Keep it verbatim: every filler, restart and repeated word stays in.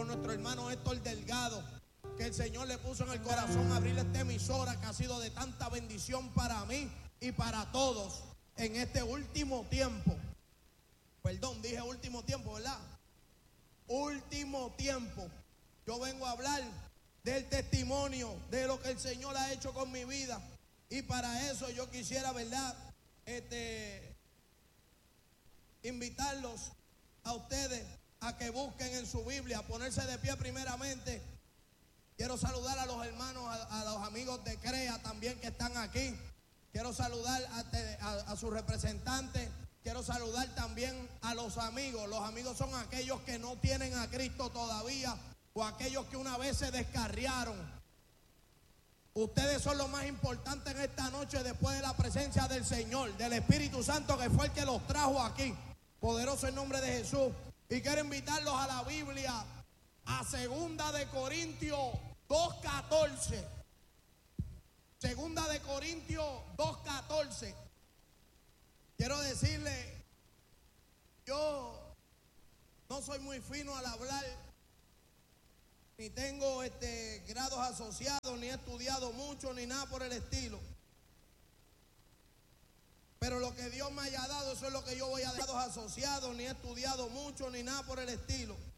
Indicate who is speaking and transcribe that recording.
Speaker 1: nuestro hermano Héctor Delgado, que el Señor le puso en el corazón abrir esta emisora que ha sido de tanta bendición para mí y para todos en este último tiempo. Perdón, dije último tiempo, ¿verdad? Último tiempo. Yo vengo a hablar del testimonio de lo que el Señor ha hecho con mi vida. Y para eso yo quisiera, ¿verdad? Este, invitarlos a ustedes a que busquen en su Biblia, ponerse de pie primeramente. Quiero saludar a los hermanos, a, a los amigos de CREA también que están aquí. Quiero saludar a, a, a sus representantes. Quiero saludar también a los amigos. Los amigos son aquellos que no tienen a Cristo todavía o aquellos que una vez se descarriaron. Ustedes son lo más importante en esta noche después de la presencia del Señor, del Espíritu Santo, que fue el que los trajo aquí. Poderoso el nombre de Jesús. Y quiero invitarlos a la Biblia, a Segunda de Corintios dos catorce. Segunda de Corintios dos catorce. Quiero decirle, yo no soy muy fino al hablar, ni tengo este, grados asociados, ni he estudiado mucho, ni nada por el estilo. Pero lo que Dios me haya dado, eso es lo que yo voy a dar. Asociados, ni he estudiado mucho, ni nada por el estilo.